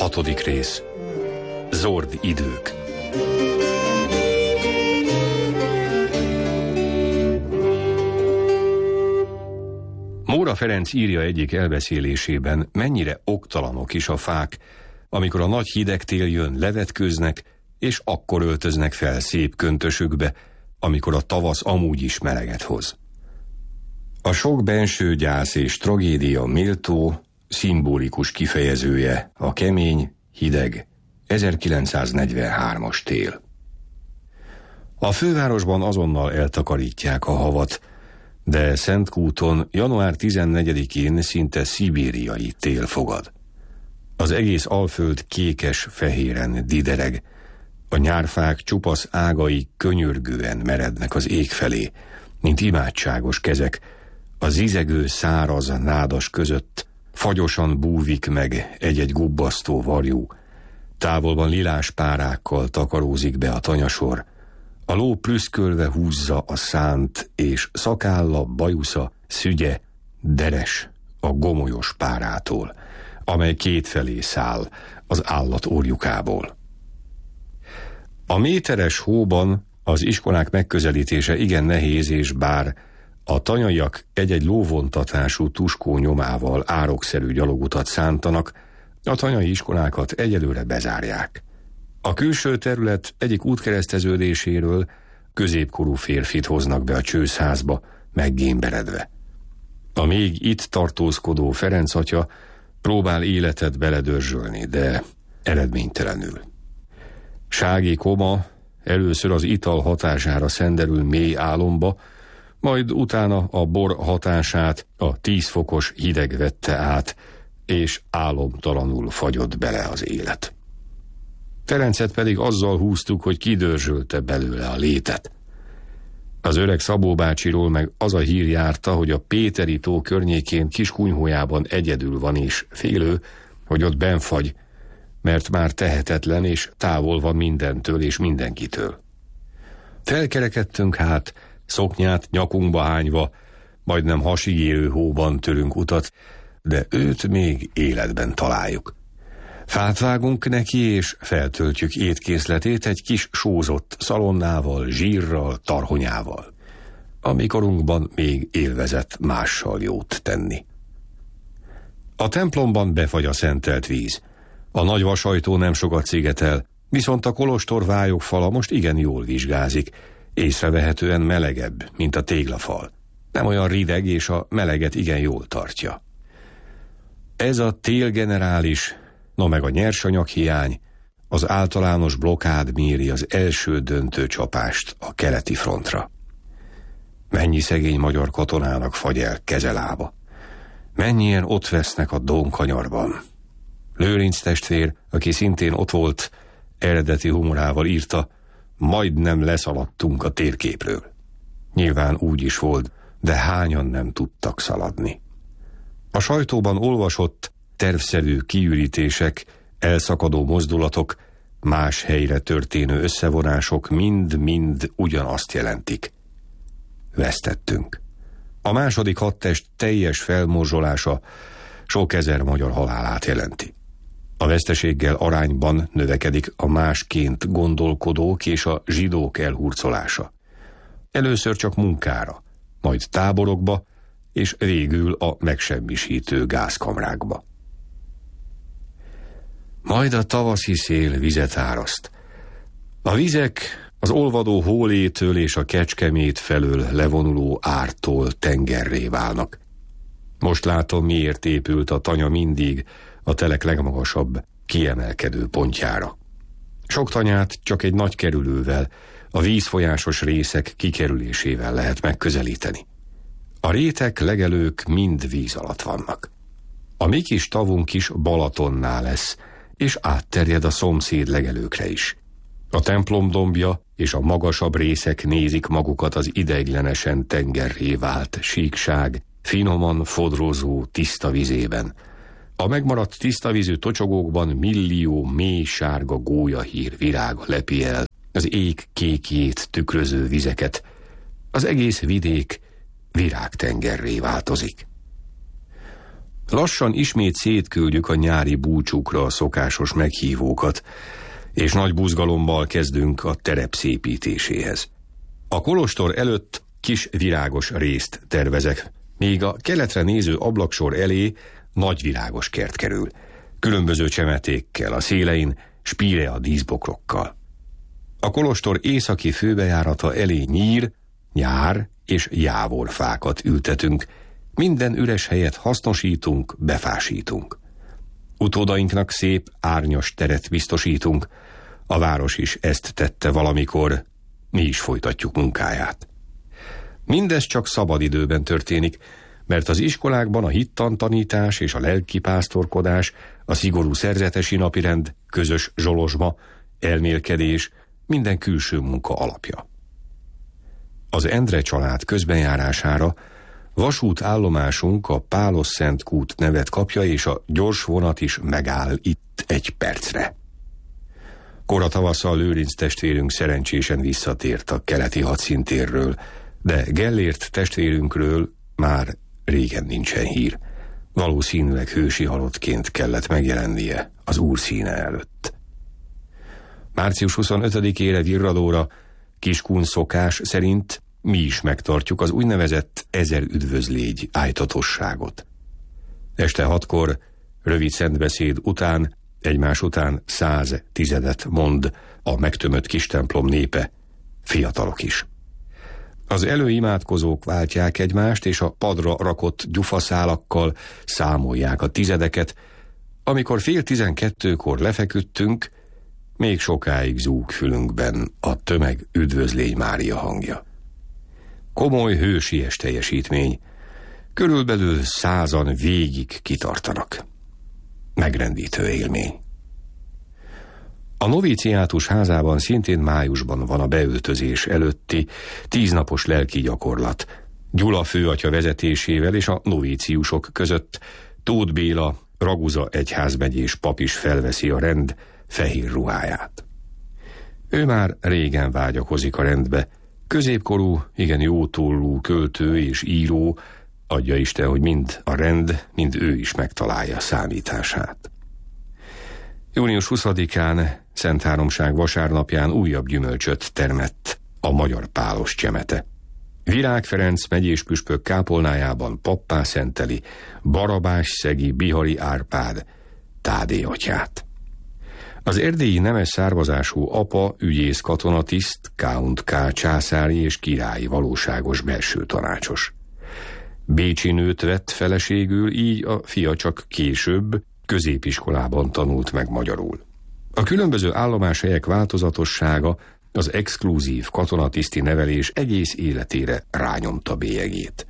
6. rész. Zord idők. Móra Ferenc írja egyik elbeszélésében, mennyire oktalanok is a fák, amikor a nagy hideg tél jön, levetkőznek, és akkor öltöznek fel szép köntösükbe, amikor a tavasz amúgy is meleget hoz. A sok benső gyász és tragédia méltó, szimbolikus kifejezője a kemény, hideg 1943-as tél. A fővárosban azonnal eltakarítják a havat, de Szentkúton január 14-én szinte szibériai tél fogad. Az egész Alföld kékes-fehéren didereg, a nyárfák csupasz ágai könyörgően merednek az ég felé, mint imádságos kezek, a zizegő száraz nádas között fagyosan búvik meg egy-egy gubbasztó varjú, távolban lilás párákkal takarózik be a tanyasor, a ló prüszkölve húzza a szánt, és szakálla, bajusza, szügye, deres a gomolyos párától, amely kétfelé száll az állat orjukából. A méteres hóban az iskolák megközelítése igen nehéz, és bár a tanyaiak egy-egy lóvontatású tuskó nyomával árokszerű gyalogutat szántanak, a tanyai iskolákat egyelőre bezárják. A külső terület egyik útkereszteződéséről középkorú férfit hoznak be a csőszházba, meggémberedve. A még itt tartózkodó Ferenc atya próbál életet beledörzsölni, de eredménytelenül. Sági Koma először az ital hatására szenderül mély álomba, majd utána a bor hatását a 10 fokos hideg vette át, és álomtalanul fagyott bele az élet. Ferencet pedig azzal húztuk, hogy kidörzsölte belőle a létet. Az öreg Szabó bácsiról meg az a hír járta, hogy a Péteri tó környékén Kiskunyhójában egyedül van, és félő, hogy ott benfagy, mert már tehetetlen és távol van mindentől és mindenkitől. Felkerekedtünk hát, szoknyát nyakunkba hányva, majdnem hasig érő hóban törünk utat, de őt még életben találjuk. Fát vágunk neki, és feltöltjük étkészletét egy kis sózott szalonnával, zsírral, tarhonyával. A mikorunkban még élvezett mással jót tenni. A templomban befagy a szentelt víz. A nagy vasajtó nem sokat szigetel, viszont a kolostor vályogfala most igen jól vizsgázik, észrevehetően melegebb, mint a téglafal. Nem olyan rideg, és a meleget igen jól tartja. Ez a télgenerális, no meg a nyersanyaghiány, az általános blokkád méri az első döntő csapást a keleti frontra. Mennyi szegény magyar katonának fagy el kezelába. Mennyien ott vesznek a Dónkanyarban. Lőrinc testvér, aki szintén ott volt, eredeti humorával írta, majdnem leszaladtunk a térképről. Nyilván úgy is volt, de hányan nem tudtak szaladni. A sajtóban olvasott tervszerű kiürítések, elszakadó mozdulatok, más helyre történő összevonások mind-mind ugyanazt jelentik. Vesztettünk. A második hadtest teljes felmorzsolása sok ezer magyar halálát jelenti. A veszteséggel arányban növekedik a másként gondolkodók és a zsidók elhurcolása. Először csak munkára, majd táborokba, és végül a megsemmisítő gázkamrákba. Majd a tavaszi szél vizet áraszt. A vizek az olvadó Hólétől és a Kecskemét felől levonuló Ártól tengerré válnak. Most látom, miért épült a tanya mindig a telek legmagasabb, kiemelkedő pontjára. Sok tanyát csak egy nagy kerülővel, a vízfolyásos részek kikerülésével lehet megközelíteni. A rétek, legelők mind víz alatt vannak. A mi kis tavunk is Balatonnál lesz, és átterjed a szomszéd legelőkre is. A templom dombja és a magasabb részek nézik magukat az ideiglenesen tengerré vált síkság, finoman fodrozó tiszta vizében. A megmaradt tisztavízű tocsogókban millió mély sárga gólyahír virága lepi el az ég kékjét tükröző vizeket. Az egész vidék virágtengerré változik. Lassan ismét szétküldjük a nyári búcsúkra a szokásos meghívókat, és nagy buzgalommal kezdünk a terep szépítéséhez. A kolostor előtt kis virágos részt tervezek, míg a keletre néző ablaksor elé nagy virágos kert kerül, különböző csemetékkel, a szélein spírea díszbokrokkal. A kolostor északi főbejárata elé nyír, nyár és jávorfákat ültetünk, minden üres helyet hasznosítunk, befásítunk. Utódainknak szép, árnyas teret biztosítunk, a város is ezt tette valamikor, mi is folytatjuk munkáját. Mindez csak szabadidőben történik, mert az iskolákban a hittantanítás és a lelkipásztorkodás, a szigorú szerzetesi napirend, közös zsolozsma, elmélkedés, minden külső munka alapja. Az Endre család közbenjárására vasútállomásunk a Pálos-Szent Kút nevet kapja, és a gyors vonat is megáll itt egy percre. Kora tavasszal Lőrinc testvérünk szerencsésen visszatért a keleti hadszíntérről, de Gellért testvérünkről már régen nincsen hír. Valószínűleg hősi halottként kellett megjelennie az Úr színe előtt. Március 25-ére virradóra Kiskun szokás szerint mi is megtartjuk az úgynevezett 1000 üdvözlégy ájtatosságot. Este 6-kor rövid szentbeszéd után egymás után 100 tizedet mond a megtömött kis templom népe, fiatalok is. Az előimádkozók váltják egymást, és a padra rakott gyufaszálakkal számolják a tizedeket. Amikor 11:30 lefeküdtünk, még sokáig zúg fülünkben a tömeg üdvözlégy Mária hangja. Komoly, hősies teljesítmény, körülbelül 100-an végig kitartanak. Megrendítő élmény. A noviciátus házában szintén májusban van a beöltözés előtti 10 napos lelki gyakorlat. Gyula főatya vezetésével és a novíciusok között Tóth Béla, Raguza egyházmegyés pap is felveszi a rend fehér ruháját. Ő már régen vágyakozik a rendbe. Középkorú, igen jótollú költő és író, adja Isten, hogy mind a rend, mind ő is megtalálja számítását. Június 20-án, Szentháromság vasárnapján újabb gyümölcsöt termett a magyar pálos csemete. Virág Ferenc megyés püspök kápolnájában pappá szenteli Barabás-szegi Bihari Árpád Tádé atyát. Az erdélyi nemes származású apa, ügyész katonatiszt, Count K. császári és királyi valóságos belső tanácsos. Bécsi nőt vett feleségül, így a fia csak később középiskolában tanult meg magyarul. A különböző állomáshelyek változatossága, az exkluzív katonatiszti nevelés egész életére rányomta bélyegét.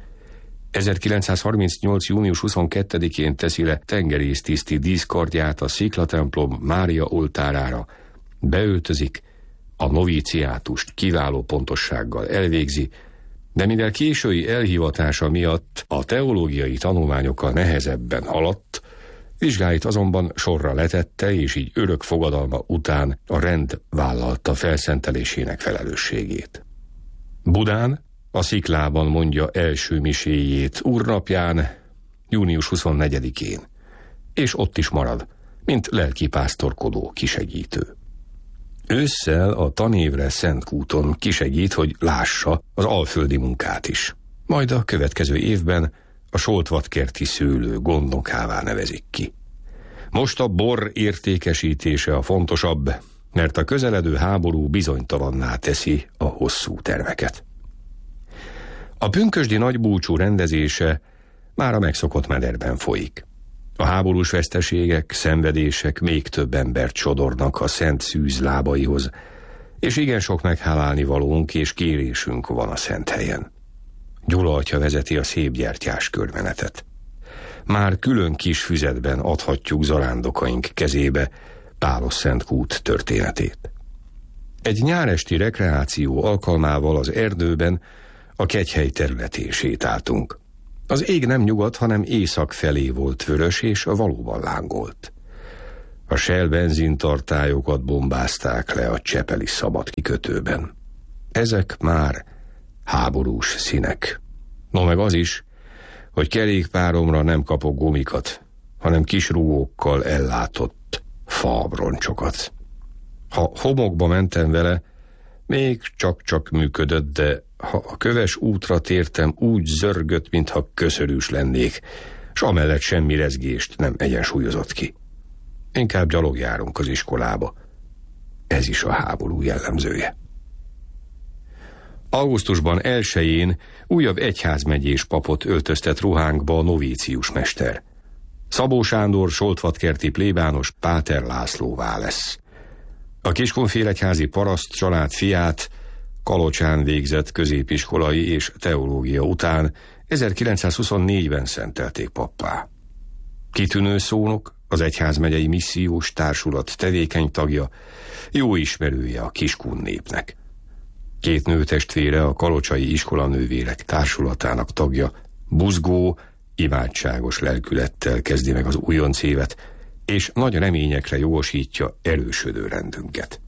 1938. június 22-én teszi le tengerésztiszti díszkardját a Sziklatemplom Mária oltárára, beöltözik, a noviciátust kiváló pontossággal elvégzi, de mivel késői elhivatása miatt a teológiai tanulmányokkal nehezebben haladt, vizsgáit azonban sorra letette, és így örök fogadalma után a rend vállalta felszentelésének felelősségét. Budán a Sziklában mondja első miséjét úrnapján, június 24-én, és ott is marad, mint lelkipásztorkodó kisegítő. Ősszel a tanévre Szentkúton kisegít, hogy lássa az alföldi munkát is. Majd a következő évben a Soltvatkerti szőlő gondnokává nevezik ki. Most a bor értékesítése a fontosabb, mert a közeledő háború bizonytalanná teszi a hosszú terveket. A pünkösdi nagybúcsú rendezése már a megszokott mederben folyik. A háborús veszteségek, szenvedések még több embert sodornak a szent szűz lábaihoz, és igen sok meghálálni valónk és kérésünk van a szent helyen. Gyula atya vezeti a szép gyertyás körmenetet. Már külön kis füzetben adhatjuk zarándokaink kezébe Pálos-Szent Kút történetét. Egy nyáresti rekreáció alkalmával az erdőben a Kegyhely területén sétáltunk. Az ég nem nyugat, hanem észak felé volt vörös, és valóban lángolt. A Shell benzintartályokat bombázták le a csepeli szabad kikötőben. Ezek már háborús színek. No meg az is, hogy kerékpáromra nem kapok gumikat, hanem kis rugókkal ellátott faabroncsokat. Ha homokba mentem vele, még csak-csak működött, de ha a köves útra tértem, úgy zörgött, mintha köszörűs lennék, s amellett semmi rezgést nem egyensúlyozott ki. Inkább gyalogjárunk az iskolába. Ez is a háború jellemzője. Augusztusban 1-én újabb egyházmegyés papot öltöztet ruhánkba a novícius mester. Szabó Sándor soltvatkerti plébános Páter Lászlóvá lesz. A Kiskunfélegyházi paraszt család fiát Kalocsán végzett középiskolai és teológia után 1924-ben szentelték pappá. Kitűnő szónok, az egyházmegyei missziós társulat tevékeny tagja, jó ismerője a Kiskun népnek. 2 nőtestvére a kalocsai iskolanővérek társulatának tagja, buzgó, imádságos lelkülettel kezdi meg az újonc évet, és nagy reményekre jogosítja erősödő rendünket.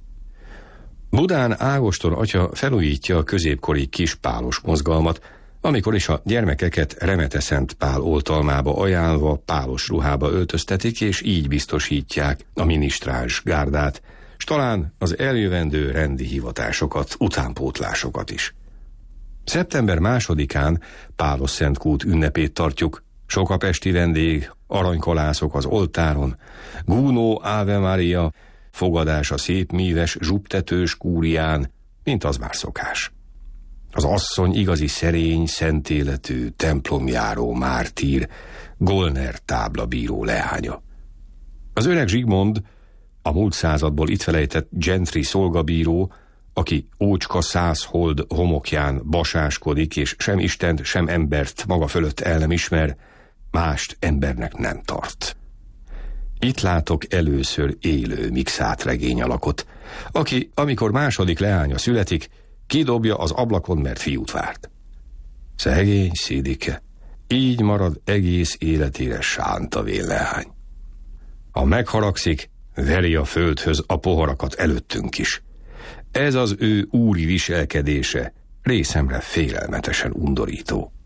Budán Ágoston atya felújítja a középkori kispálos mozgalmat, amikor is a gyermekeket Remete Szent Pál oltalmába ajánlva pálos ruhába öltöztetik, és így biztosítják a minisztráns gárdát, s talán az eljövendő rendi hivatásokat, utánpótlásokat is. Szeptember 2-án Pálos-Szentkút ünnepét tartjuk, sok a pesti vendég, aranykalászok az oltáron, gúnó Ave Maria, fogadás a szép míves zsubtetős kúrián, mint az már szokás. Az asszony igazi szerény, szentéletű, templomjáró mártír, Golner táblabíró leánya. Az öreg Zsigmond, a múlt századból itt felejtett gentry szolgabíró, aki ócska 100 hold homokján basáskodik, és sem Istent, sem embert maga fölött el nem ismer, mást embernek nem tart. Itt látok először élő mixát regény alakot, aki, amikor második leánya születik, kidobja az ablakon, mert fiút várt. Szegény Szidike, így marad egész életére sántavél leány. Ha megharagszik, veri a földhöz a poharakat előttünk is. Ez az ő úri viselkedése részemre félelmetesen undorító.